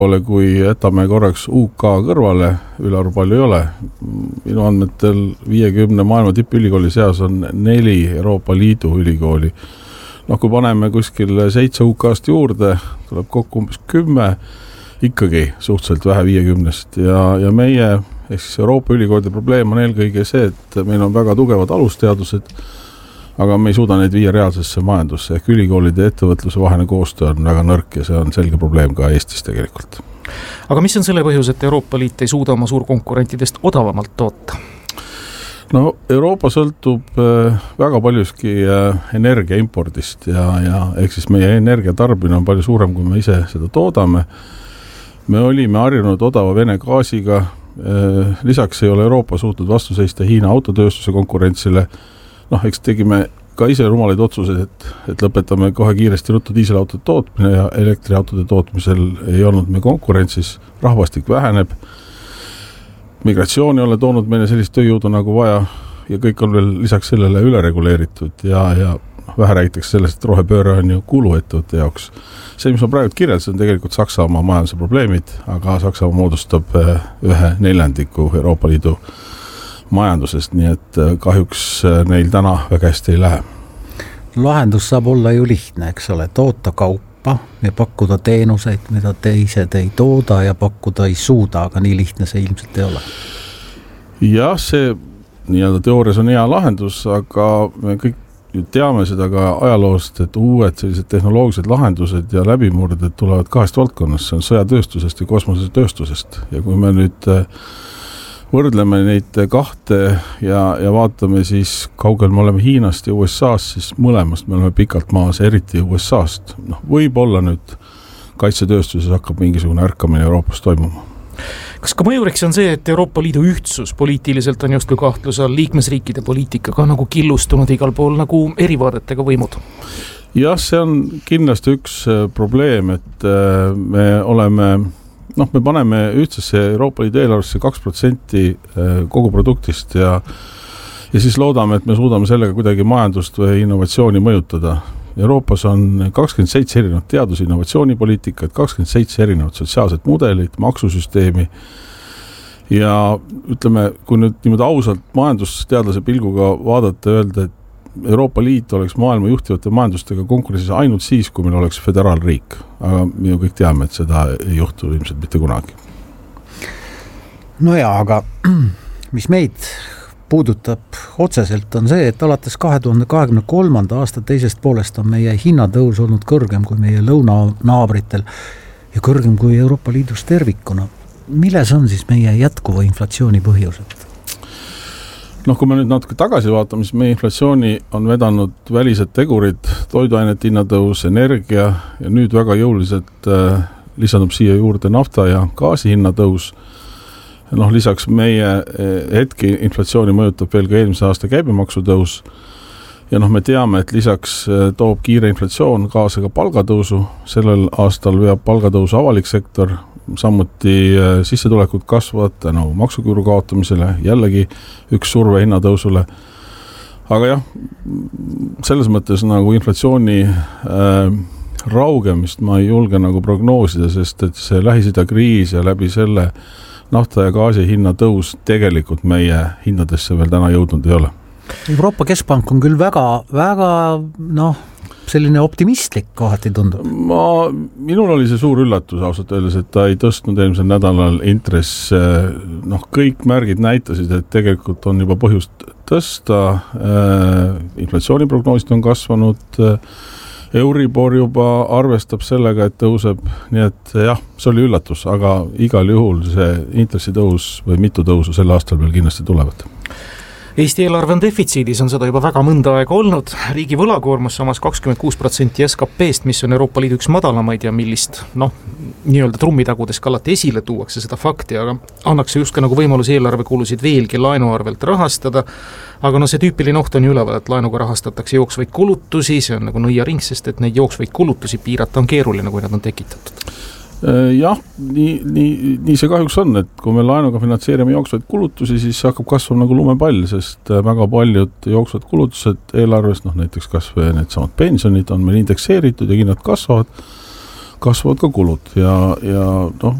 kui jätame korraks UK kõrvale, ülearu palju ei ole. Minu andmetel 50 maailma tippülikooli seas on 4 Euroopa Liidu ülikooli. Kui paneme kuskil 7 UK-st juurde, tuleb kokku umbes 10, ikkagi suhteliselt vähe 50-st. Ja meie, ehk siis Euroopa ülikoolide probleem on eelkõige see, et meil on väga tugevad alusteadused, aga me ei suuda neid viia reaalsesse majandusse. Ehk ülikoolide ja ettevõtluse vahene koostöö on väga nõrk ja see on selge probleem ka Eestis tegelikult. Aga mis on selle põhjus, et Euroopa Liit ei suuda oma suurkonkurentidest odavamalt toota? Euroopa sõltub väga paljuski energia impordist ja ehk siis meie energia tarbimine on palju suurem, kui me ise seda toodame. Me olime harjunud odava Vene gaasiga, lisaks ei ole Euroopa suutnud vastu seista Hiina autotööstuse konkurentsile. Eks tegime ka ise rumalaid otsuseid, et lõpetame kohe kiiresti ruttu diiselautode tootmine ja elektriautode tootmisel ei olnud me konkurentsis, rahvastik väheneb, migratsioon ei ole toonud meile sellist tööjõudu nagu vaja ja kõik on veel lisaks sellele ülereguleeritud ja vähe räägitakse sellest, et rohepööre on ju kulu ettevõtte jaoks. See, mis ma praegu kirjeldasin, on tegelikult Saksamaa majanduse probleemid, aga Saksamaa moodustab 1/4 Euroopa Liidu majandusest, nii et kahjuks neil täna väga hästi ei lähe. Lahendus saab olla ju lihtne, eks ole, toota kaupa ja pakkuda teenuseid, mida teised ei tooda ja pakkuda ei suuda, aga nii lihtne see ilmselt ei ole. Jah, see nii-öelda teoorias on hea lahendus, aga me kõik ju teame seda ka ajaloost, et uued sellised tehnoloogilised lahendused ja läbimurded tulevad 2 valdkonnast, see on sõjatööstusest ja kosmosetööstusest ja kui me nüüd võrdleme neid 2 ja vaatame siis kaugel me oleme Hiinast ja USA'st, siis mõlemast me oleme pikalt maas, eriti USA'st. Võib-olla nüüd kaitsetööstuses hakkab mingisugune ärkamine Euroopas toimuma. Kas ka mõjuriks on see, et Euroopa Liidu ühtsus poliitiliselt on justkui kahtluse all liikmesriikide poliitikaga nagu killustunud igal pool nagu erivaadetega võimud? Jah, see on kindlasti üks probleem, et me oleme me paneme ühtsesse Euroopa Liidu eelarvesse 2% kogu produktist ja siis loodame, et me suudame sellega kuidagi majandust või innovatsiooni mõjutada. Euroopas on 27 erinevat teadus- innovatsioonipoliitikat, 27 erinevat sotsiaalset mudelit, maksusüsteemi ja ütleme, kui nüüd niimoodi ausalt majandusteadlase pilguga vaadata ja öelda, et Euroopa Liit oleks maailma juhtivate majandustega konkurentsis ainult siis, kui meil oleks föderaalriik. Aga me ju kõik teame, et seda ei juhtu ilmselt mitte kunagi. No ja, aga mis meid puudutab otseselt on see, et alates 2023. aasta teisest poolest on meie hinnatõus olnud kõrgem kui meie lõunanaabritel ja kõrgem kui Euroopa Liidus tervikuna. Milles on siis meie jätkuva inflatsiooni põhjused? Kui me nüüd natuke tagasi vaatame, siis meie inflatsiooni on vedanud välised tegurid, toiduainete hinnatõus, energia ja nüüd väga jõuliselt lisandub siia juurde nafta ja gaasi hinnatõus. Lisaks meie hetki inflatsiooni mõjutab veel ka eelmise aasta käibemaksu tõus ja me teame, et lisaks toob kiire inflatsioon kaasa ka palgatõusu. Sellel aastal veab palgatõusu avalik sektor, samuti sissetulekud kasvavad tänu maksuküüru kaotamisele, jällegi üks surve hinnatõusule. Aga jah, selles mõttes nagu inflatsiooni raugemist ma ei julge nagu prognoosida, sest et see Lähis-Ida kriis ja läbi selle nafta ja gaasi hinnatõus tegelikult meie hinnadesse veel täna jõudnud ei ole. Euroopa Keskpank on küll väga selline optimistlik kohati tundub. Minul oli see suur üllatus ausalt öeldes, et ta ei tõstnud eelmisel nädalal intress. Kõik märgid näitasid, et tegelikult on juba põhjust tõsta. Inflatsiooniprognoosid on kasvanud. Euribor juba arvestab sellega, et tõuseb. Nii et jah, see oli üllatus, aga igal juhul see intressitõus või mitu tõusu sel aastal veel kindlasti tulevad. Eesti eelarve on defitsiidis, on seda juba väga mõnda aega olnud. Riigi võlakoormus samas 26% SKP-st, mis on Euroopa Liidu üks madalamaid ja millist, nii-öelda trummitagudes ka alati esile tuuakse seda fakti, aga annaks just ka nagu võimalus eelarvekulusid veelgi laenuarvelt rahastada. Aga see tüüpiline oht on ju üleval, et laenuga rahastatakse jooksvaid kulutusi, see on nagu nõiaring, sest et neid jooksvaid kulutusi piirata on keeruline, kui nad on tekitatud. Jah, nii see kahjuks on, et kui me laenuga finantseerime jooksvaid kulutusi, siis hakkab kasvama nagu lumepall, sest väga paljud jooksvad kulutused eelarves, näiteks kas või need samad pensionid on meil indekseeritud ja hinnad kasvavad. kasvavad ka kulud ja noh,